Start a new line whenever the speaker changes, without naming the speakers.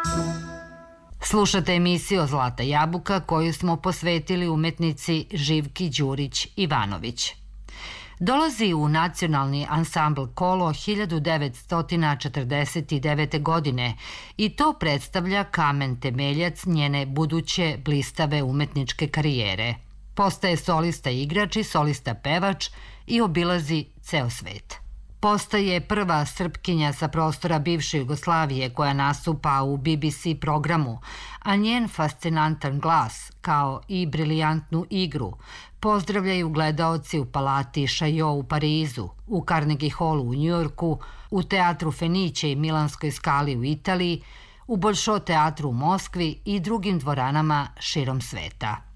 Slušate emisiju Zlata jabuka koju smo posvetili umetnici Živki Đurić-Ivanović. Dolazi u nacionalni ansambl Kolo 1949. godine i to predstavlja kamen temeljac njene buduće blistave umetničke karijere. Postaje solista igrač i solista pevač i obilazi ceo svet. Postaje prva Srpkinja sa prostora bivše Jugoslavije koja nastupa u BBC programu, a njen fascinantan glas, kao i briljantnu igru, pozdravljaju gledaoci u Palati Chaillot u Parizu, u Carnegie Hallu u Njujorku, u Teatru Fenice i Milanskoj skali u Italiji, u Bolšoj teatru u Moskvi i drugim dvoranama širom sveta.